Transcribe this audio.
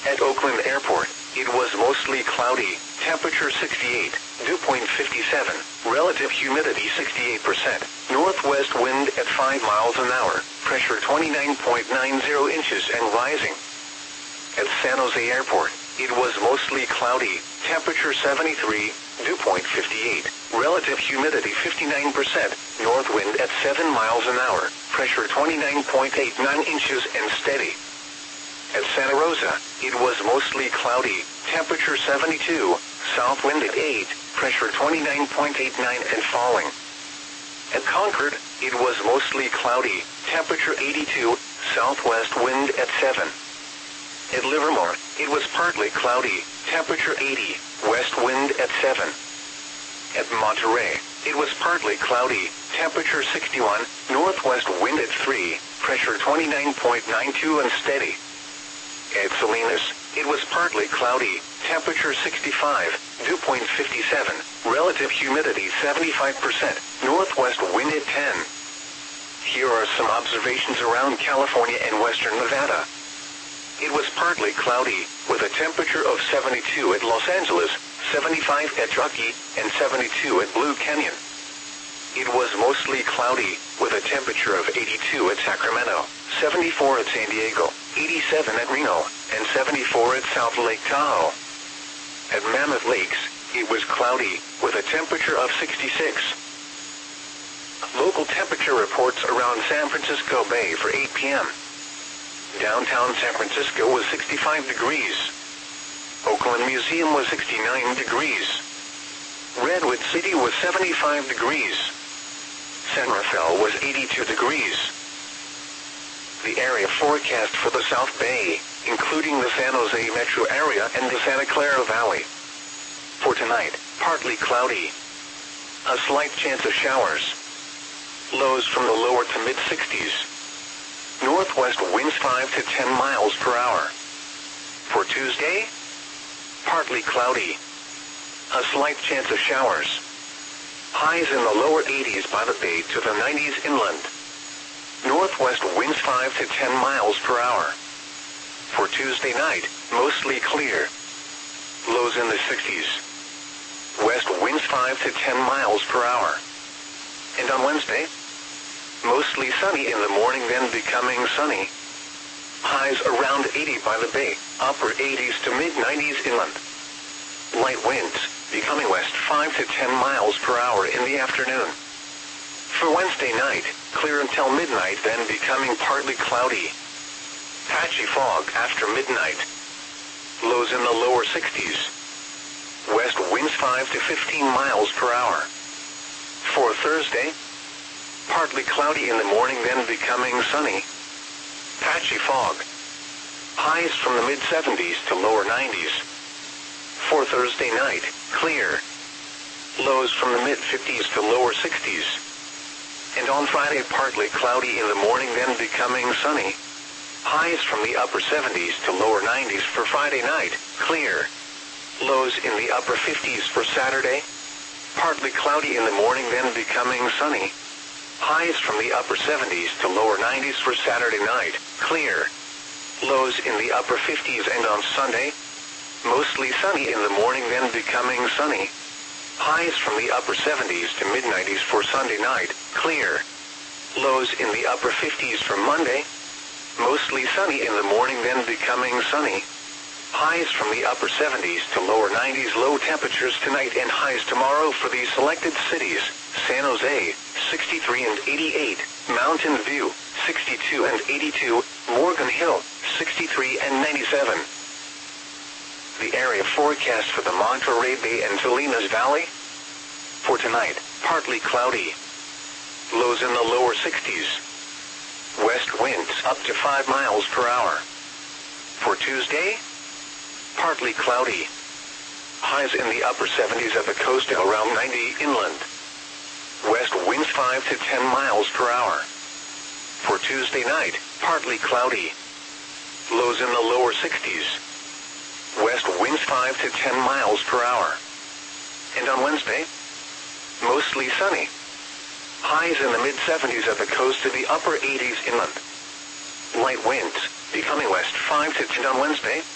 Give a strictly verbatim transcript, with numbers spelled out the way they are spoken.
At Oakland Airport, it was mostly cloudy, temperature sixty-eight, dew point fifty-seven, relative humidity sixty-eight percent, northwest wind at five miles an hour, pressure twenty-nine point nine zero inches and rising. At San Jose Airport, it was mostly cloudy, temperature seventy-three, dew point fifty-eight, relative humidity fifty-nine percent, north wind at seven miles an hour, pressure twenty-nine point eight nine inches and steady. At Santa Rosa, it was mostly cloudy, temperature seventy-two, south wind at eight, pressure twenty-nine point eight nine and falling. At Concord, it was mostly cloudy, temperature eighty-two, southwest wind at seven. At Livermore, it was partly cloudy, temperature eighty, west wind at seven. At Monterey, it was partly cloudy, temperature sixty-one, northwest wind at three, pressure twenty-nine point nine two and steady. At Salinas, it was partly cloudy, temperature sixty-five, dew point fifty-seven, relative humidity seventy-five percent, northwest wind at ten. Here are some observations around California and western Nevada. It was partly cloudy, with a temperature of seventy-two at Los Angeles, seventy-five at Truckee, and seventy-two at Blue Canyon. It was mostly cloudy, with a temperature of eighty-two at Sacramento, seventy-four at San Diego, eighty-seven at Reno, and seventy-four at South Lake Tahoe. At Mammoth Lakes, it was cloudy, with a temperature of sixty-six. Local temperature reports around San Francisco Bay for eight p m Downtown San Francisco was sixty-five degrees. Oakland Museum was sixty-nine degrees. Redwood City was seventy-five degrees. San Rafael was eighty-two degrees. The area forecast for the South Bay, including the San Jose metro area and the Santa Clara Valley. For tonight, partly cloudy. A slight chance of showers. Lows from the lower to mid-sixties. Northwest winds five to ten miles per hour. For Tuesday, partly cloudy. A slight chance of showers. Highs in the lower eighties by the bay to the nineties inland. Northwest winds five to ten miles per hour. For Tuesday night, mostly clear. Lows in the sixties. West winds five to ten miles per hour. And on Wednesday, mostly sunny in the morning, then becoming sunny. Highs around eighty by the bay, upper eighties to mid-nineties inland. Light winds, becoming west five to ten miles per hour in the afternoon. For Wednesday night, clear until midnight, then becoming partly cloudy. Patchy fog after midnight. Lows in the lower sixties. West winds five to fifteen miles per hour. For Thursday, partly cloudy in the morning, then becoming sunny. Patchy fog. Highs from the mid-seventies to lower nineties. For Thursday night, clear. Lows from the mid-fifties to lower sixties. And on Friday, partly cloudy in the morning, then becoming sunny. Highs from the upper seventies to lower nineties for Friday night, clear. Lows in the upper fifties for Saturday. Partly cloudy in the morning, then becoming sunny. Highs from the upper seventies to lower nineties for Saturday night, clear. Lows in the upper fifties and on Sunday, mostly sunny in the morning, then becoming sunny. Highs from the upper seventies to mid-nineties for Sunday night, clear. Lows in the upper fifties for Monday, mostly sunny in the morning, then becoming sunny. Highs from the upper seventies to lower nineties. Low temperatures tonight and highs tomorrow for these selected cities: San Jose, sixty-three and eighty-eight, Mountain View, sixty-two and eighty-two, Morgan Hill, sixty-three and ninety-seven. The area forecast for the Monterey Bay and Salinas Valley. For tonight, partly cloudy. Lows in the lower sixties. West winds up to five miles per hour. For Tuesday, partly cloudy. Highs in the upper seventies at the coast and around ninety inland. West winds five to ten miles per hour. For Tuesday night, partly cloudy. Lows in the lower sixties. West winds five to ten miles per hour. And on Wednesday, mostly sunny. Highs in the mid-seventies at the coast to the upper eighties inland. Light winds, becoming west five to ten on Wednesday.